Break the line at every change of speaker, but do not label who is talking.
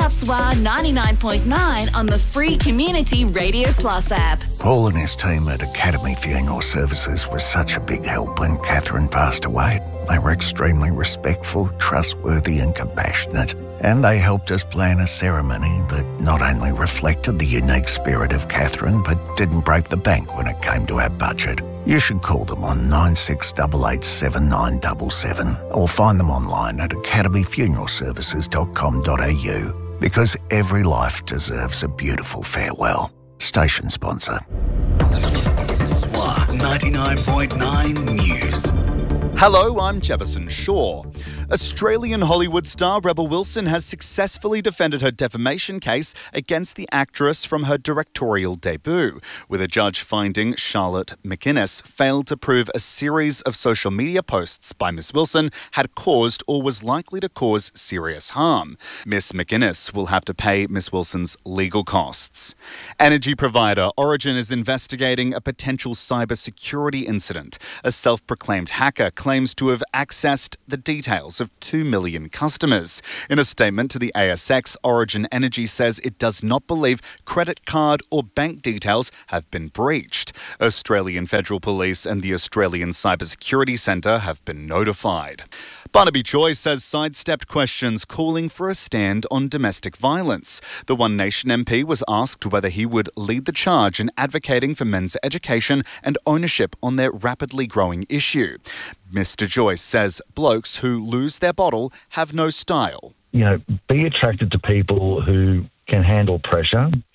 out SWA 99.9 on the free Community Radio Plus app.
Paul and his team at Academy Funeral Services was such a big help when Catherine passed away. They were extremely respectful, trustworthy and compassionate. And they helped us plan a ceremony that not only reflected the unique spirit of Catherine, but didn't break the bank when it came to our budget. You should call them on 96887977 or find them online at academyfuneralservices.com.au, because every life deserves a beautiful farewell. Station sponsor.
SWA 99.9 News.
Hello, I'm Jefferson Shaw. Australian Hollywood star Rebel Wilson has successfully defended her defamation case against the actress from her directorial debut, with a judge finding Charlotte McInnes failed to prove a series of social media posts by Miss Wilson had caused or was likely to cause serious harm. Miss McInnes will have to pay Miss Wilson's legal costs. Energy provider Origin is investigating a potential cybersecurity incident. A self-proclaimed hacker claims to have accessed the details of 2 million customers. In a statement to the ASX, Origin Energy says it does not believe credit card or bank details have been breached. Australian Federal Police and the Australian Cybersecurity Centre have been notified. Barnaby Joy says sidestepped questions calling for a stand on domestic violence. The One Nation MP was asked whether he would lead the charge in advocating for men's education and ownership on their rapidly growing issue. Mr. Joyce says blokes who lose their bottle have no style.
Be attracted to people who can handle pressure,